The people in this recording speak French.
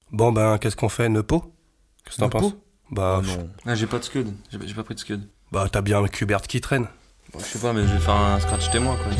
Bon ben, qu'est-ce qu'on fait, Nepo? Qu'est-ce que t'en penses? Nepo? Bah, Oh non. Ah, j'ai pas de scud. J'ai pas pris de scud. bah t'as bien un Qbert qui traîne. Bon, je sais pas, mais je vais faire un scratch témoin, quoi.